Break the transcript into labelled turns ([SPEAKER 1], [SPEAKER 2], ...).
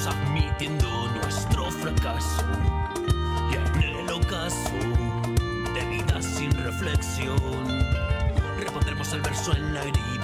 [SPEAKER 1] Estamos admitiendo nuestro fracaso y en el ocaso de vida sin reflexión repondremos el verso en la herida